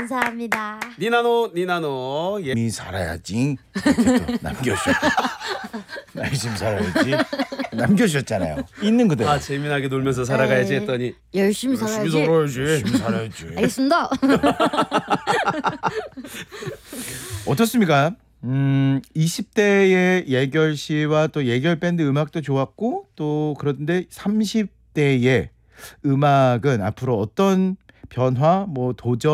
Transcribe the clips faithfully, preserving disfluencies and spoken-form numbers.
감사합니다. 니나노 니나노 예. 미 살아야지. 이렇게 또 남겨주셨. 나 열심히 살아야지. 남겨주셨잖아요. 있는 그대로. 아 재미나게 놀면서 살아가야지 에이, 했더니 열심히 살아야지. 살아야지. 열심히 살아야지. 알겠습니다. 어떻습니까? 음, 이십 대의 예결 씨와 또 예결 밴드 음악도 좋았고 또 그런데 삼십 대의 음악은 앞으로 어떤 변화, 뭐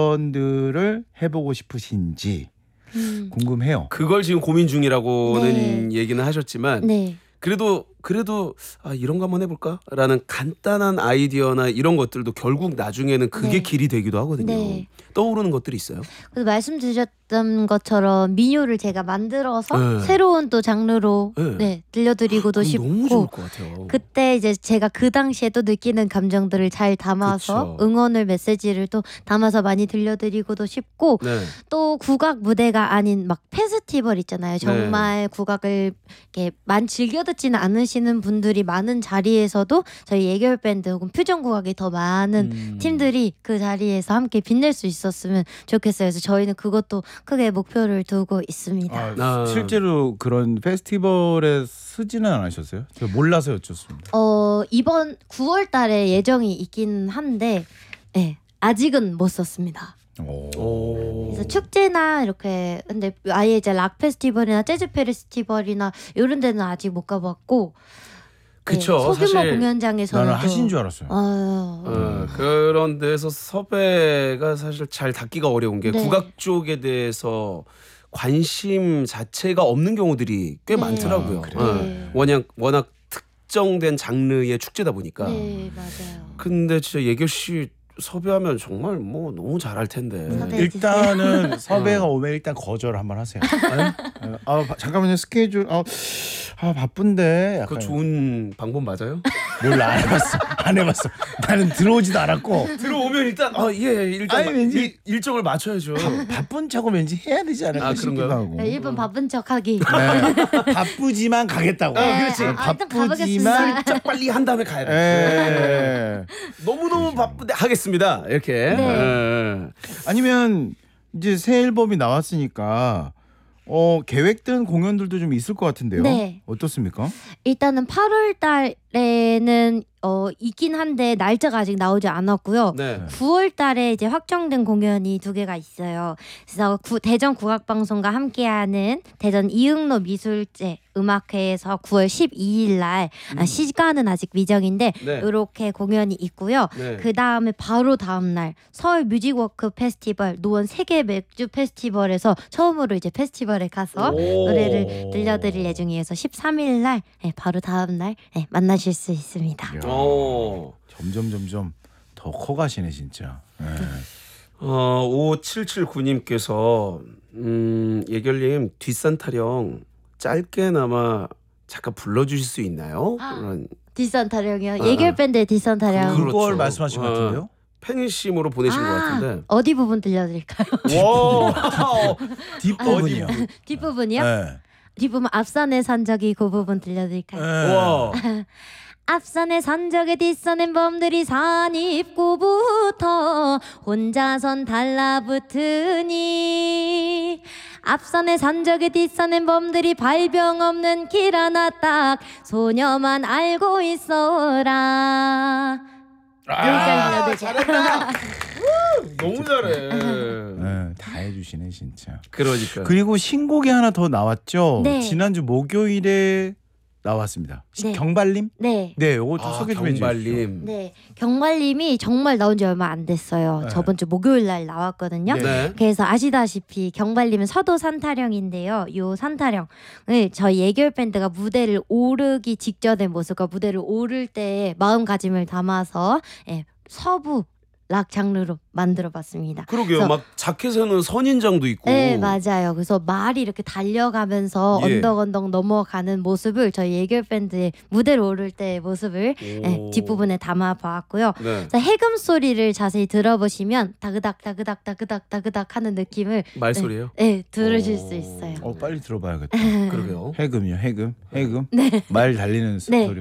도전들을 해보고 싶으신지 음. 궁금해요. 그걸 지금 고민 중이라고는 네. 얘기는 하셨지만 네. 그래도 그래도 아 이런 거 한번 해볼까라는 간단한 아이디어나 이런 것들도 결국 나중에는 그게 네. 길이 되기도 하거든요. 네. 떠오르는 것들이 있어요. 그래서 말씀드렸던 것처럼 민요를 제가 만들어서 네. 새로운 또 장르로 네. 네, 들려드리고도 그럼 너무 좋을 싶고 것 같아요. 그때 이제 제가 그 당시에 또 느끼는 감정들을 잘 담아서 그쵸. 응원을 메시지를 또 담아서 많이 들려드리고도 싶고 네. 또 국악 무대가 아닌 막 페스티벌 있잖아요. 정말 국악을 이렇게 많이 즐겨 듣지는 않으시는 분들이 많은 자리에서도 저희 예결 밴드 혹은 퓨전 국악이 더 많은 음. 팀들이 그 자리에서 함께 빛낼 수 있었으면 좋겠어요. 그래서 저희는 그것도 크게 목표를 두고 있습니다. 아, 아. 실제로 그런 페스티벌에 쓰지는 않으셨어요? 제가 몰라서 여쭙습니다. 어 이번 구월 달에 예정이 있긴 한데 네, 아직은 못 썼습니다. 오. 오. 그래서 축제나 이렇게 근데 아예 이제 락 페스티벌이나 재즈 페스티벌이나 이런 데는 아직 못 가봤고 그쵸. 네, 소규모 사실 공연장에서는 나는 또- 하신 줄 알았어요. 아, 어, 그런 데서 섭외가 사실 잘 닿기가 어려운 게 네. 국악 쪽에 대해서 관심 자체가 없는 경우들이 꽤 네. 많더라고요. 아, 그래요? 어, 네. 워낙 워낙 특정된 장르의 축제다 보니까. 네 맞아요. 근데 진짜 예결 씨 섭외하면 정말 뭐 너무 잘할 텐데. 섭외- 일단은 섭외가 오면 일단 거절 한번 하세요. 아, 아, 바- 잠깐만요 스케줄 아, 아 바쁜데 그거 약간 좋은 방법 맞아요? 몰라 안 해봤어 안 해봤어. 나는 들어오지도 않았고 들어오면 일단 아예 일단 아니, 왠지- 일, 일정을 맞춰야죠. 바쁜 척은 왠지 해야 되지 않을까 아, 싶기도 그런가요? 하고. 네, 일본 바쁜 척하기. 네, 바쁘지만 가겠다고. 네, 그렇지. 아, 일단 바쁘지만 가보겠습니다. 쫙 빨리 한 다음에 가야 돼. 예. 너무 너무 바쁜데 하겠습니다. 이렇게. 네. 예. 아니면 이제 새 앨범이 나왔으니까 어 계획된 공연들도 좀 있을 것 같은데요. 네. 어떻습니까? 일단은 팔월 달에는 어 있긴 한데 날짜가 아직 나오지 않았고요. 네. 구월 달에 이제 확정된 공연이 두 개가 있어요. 그래서 구, 대전 국악방송과 함께하는 대전 이응로 미술제 음악회에서 구월 십이일 날 아, 시간은 아직 미정인데 네. 이렇게 공연이 있고요. 네. 그 다음에 바로 다음 날 서울 뮤직워크 페스티벌 노원 세계 맥주 페스티벌에서 처음으로 이제 페스티벌에 가서 오. 노래를 들려드릴 예정이어서 십삼일 날 네, 바로 다음 날 네, 만나실 수 있습니다. 이야, 오. 점점 점점 더 커가시네 진짜. 예. 어, 오칠칠구님께서 음, 예결님 뒷산 타령 짧게나마 잠깐 불러주실 수 있나요? 그런 뒷산 타령이요. 아, 예결 밴드의 뒷산 타령. 그렇죠. 그걸 말씀하신 것 어. 같은데요? 팬심으로 보내신 것 같은데. 어디 부분 들려드릴까요? 와. 뒷부분이요. 뒷부분이요? 네. 뒷부분 앞산의 산적이 그 부분 들려드릴까요? 네. 와. 앞산의 산적에 뒷산의 범들이 산입구부터 혼자선 달라붙으니 앞산의 산적에 뒷산의 범들이 발병 없는 길 하나 딱 소녀만 알고 있어라. 아, 여기까지 잘한다. 너무 잘해. 네, 다 해주시네 진짜. 그러니까. 그리고 신곡이 하나 더 나왔죠. 네. 지난주 목요일에 나왔습니다. 네. 경발님? 네. 네, 이거 좀 아, 소개 좀 해주세요. 경발님. 네. 경발님이 정말 나온 지 얼마 안 됐어요. 네. 저번 주 목요일 날 나왔거든요. 네. 네. 그래서 아시다시피 경발님은 서도 산타령인데요. 요 산타령을 저희 예결 밴드가 무대를 오르기 직전의 모습과 무대를 오를 때의 마음가짐을 담아서 예, 서부 락 장르로 만들어봤습니다. 그러게요. 그래서- 막 자켓에는 선인장도 있고. 네 맞아요. 그래서 말이 이렇게 달려가면서 예. 언덕 언덕 넘어가는 모습을 저희 예결 밴드의 무대를 오를 때의 모습을 예, 오. 뒷부분에 담아봤고요. 네. 그래서 해금 소리를 자세히 들어보시면 다그닥 다그닥 다그닥 다그닥 하는 느낌을 말소리예요? 네 들으실 오. 수 있어요. 어, 빨리 들어봐야겠다. 그러게요. 해금이요, 해금, 해금. 말 달리는 네. 소리.